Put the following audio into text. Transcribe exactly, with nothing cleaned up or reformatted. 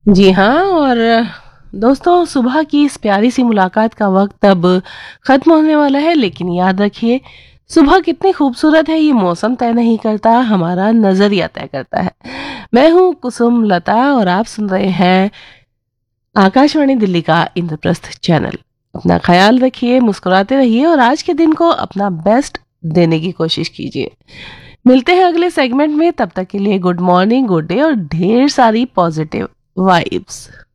जी हाँ, और दोस्तों सुबह की इस प्यारी सी मुलाकात का वक्त अब खत्म होने वाला है, लेकिन याद रखिए सुबह कितनी खूबसूरत है ये मौसम तय नहीं करता, हमारा नजरिया तय करता है। मैं हूँ कुसुम लता और आप सुन रहे हैं आकाशवाणी दिल्ली का इंद्रप्रस्थ चैनल। अपना ख्याल रखिए, मुस्कुराते रहिए और आज के दिन को अपना बेस्ट देने की कोशिश कीजिए। मिलते हैं अगले सेगमेंट में, तब तक के लिए गुड मॉर्निंग, गुड डे और ढेर सारी पॉजिटिव वाइब्स।